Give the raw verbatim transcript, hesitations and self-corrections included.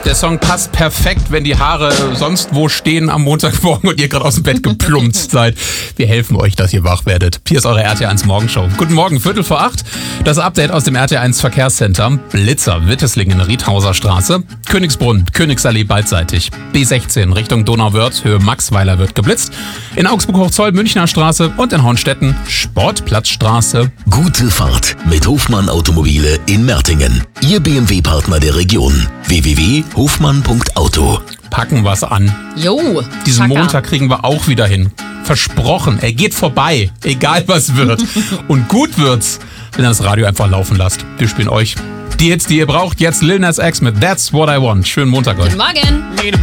Der Song passt perfekt, wenn die Haare sonst wo stehen am Montagmorgen und ihr gerade aus dem Bett geplumpst seid. Wir helfen euch, dass ihr wach werdet. Hier ist eure R T eins Morgenshow. Guten Morgen, Viertel vor acht. Das Update aus dem R T eins Verkehrscenter. Blitzer, Witteslingen, Riedhauser Straße. Königsbrunn, Königsallee beidseitig. B sechzehn Richtung Donauwörth, Höhe Maxweiler wird geblitzt. In Augsburg-Hochzoll, Münchner Straße und in Hornstetten, Sportplatzstraße. Gute Fahrt mit Hofmann Automobile in Mertingen. Ihr B M W-Partner der Region. w w w punkt hofmann punkt auto. Packen wir's an. Jo. Diesen Packer. Montag kriegen wir auch wieder hin. Versprochen, er geht vorbei, egal was wird. Und gut wird's, wenn ihr das Radio einfach laufen lasst. Wir spielen euch die Hits, die ihr braucht. Jetzt Lil Nas X mit That's What I Want. Schönen Montag euch. Guten Morgen.